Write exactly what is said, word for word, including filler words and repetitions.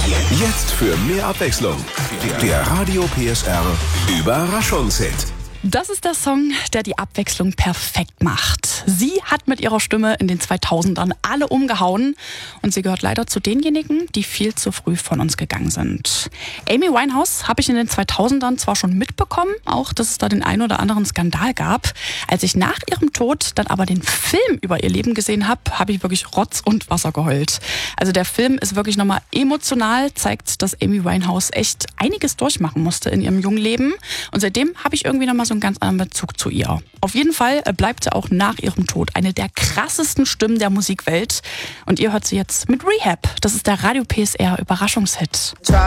Jetzt für mehr Abwechslung. Der Radio P S R Überraschungshit. Das ist der Song, der die Abwechslung perfekt macht. Sie hat mit ihrer Stimme in den zweitausendern alle umgehauen und sie gehört leider zu denjenigen, die viel zu früh von uns gegangen sind. Amy Winehouse habe ich in den zweitausendern zwar schon mitbekommen, auch dass es da den einen oder anderen Skandal gab. Als ich nach ihrem Tod dann aber den Film über ihr Leben gesehen habe, habe ich wirklich Rotz und Wasser geheult. Also der Film ist wirklich nochmal emotional, zeigt, dass Amy Winehouse echt einiges durchmachen musste in ihrem jungen Leben und seitdem habe ich irgendwie nochmal so einen ganz anderen Bezug zu ihr. Auf jeden Fall bleibt sie auch nach ihrem Tod eine der krassesten Stimmen der Musikwelt. Und ihr hört sie jetzt mit Rehab. Das ist der Radio P S R Überraschungshit.